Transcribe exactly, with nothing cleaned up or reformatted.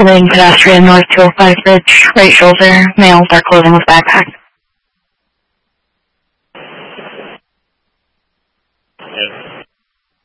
Lane pedestrian, north two oh five bridge, right shoulder, male, dark clothing with backpack.